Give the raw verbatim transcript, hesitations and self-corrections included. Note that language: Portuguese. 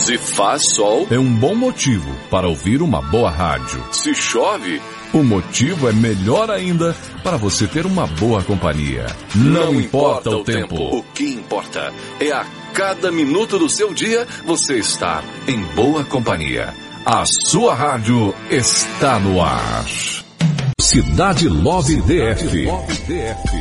Se faz sol, é um bom motivo para ouvir uma boa rádio. se chove, O motivo é melhor ainda para você ter uma boa companhia. Não, importa o tempo. O que importa é a cada minuto do seu dia você estar em boa companhia. A sua rádio está no ar. Cidade Love D F.